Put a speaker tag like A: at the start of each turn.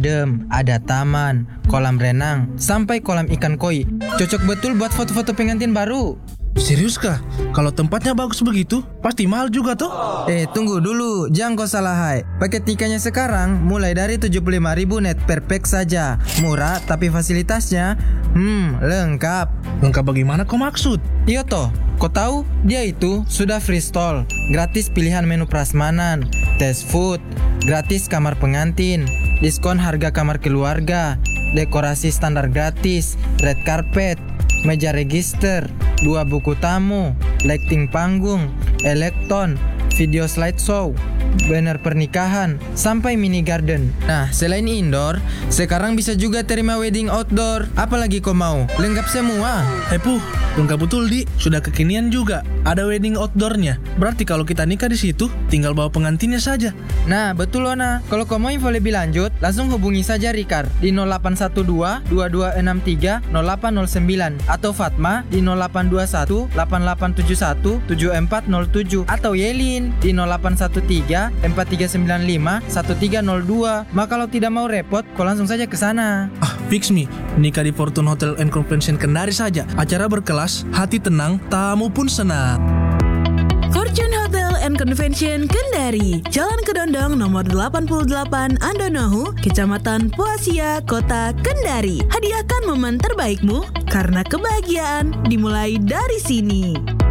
A: adem, ada taman, kolam renang, sampai kolam ikan koi. Cocok betul buat foto-foto pengantin baru.
B: Serius kah? Kalau tempatnya bagus begitu, pasti mahal juga toh?
A: Tunggu dulu, jangan kau salah hai. Paket nikahnya sekarang mulai dari 75.000 net per pack saja. Murah tapi fasilitasnya lengkap.
B: Lengkap bagaimana kau maksud?
A: Iya toh, kau tahu dia itu sudah free stall, gratis pilihan menu prasmanan, test food, gratis kamar pengantin, diskon harga kamar keluarga, dekorasi standar gratis, red carpet, meja register, 2 buku tamu, lighting panggung, elektron, video slideshow, banner pernikahan, sampai mini garden. Nah, selain indoor, sekarang bisa juga terima wedding outdoor. Apalagi kau mau? Lengkap semua.
B: Puh, lengkap betul Di. Sudah kekinian juga. Ada wedding outdoornya. Berarti kalau kita nikah di situ, tinggal bawa pengantinnya saja.
A: Nah, betul Lona. Kalau kau mau info lebih lanjut, langsung hubungi saja Rikar di 0812 2263 0809 atau Fatma di 0821 8871 7407 atau Yelin di 0813 4395 1302. Maka kalau tidak mau repot, kau langsung saja ke sana.
B: Fix me. Nikah di Fortune Hotel and Convention Kendari saja. Acara berkelas, hati tenang, tamu pun senang.
C: Fortune Hotel and Convention Kendari, Jalan Kedondong nomor 88 Andonohu, Kecamatan Poasia, Kota Kendari. Hadiahkan momen terbaikmu karena kebahagiaan dimulai dari sini.